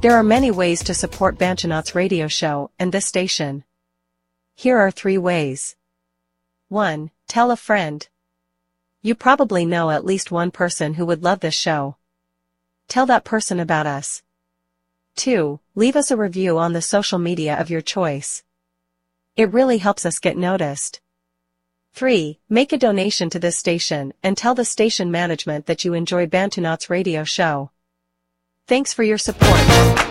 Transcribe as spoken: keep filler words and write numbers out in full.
There are many ways to support Bantanauts Radio Show and this station. Here are three ways. one. Tell a friend. You probably know at least one person who would love this show. Tell that person about us. two. Leave us a review on the social media of your choice. It really helps us get noticed. three. Make a donation to this station and tell the station management that you enjoy Bantanauts Radio Show. Thanks for your support.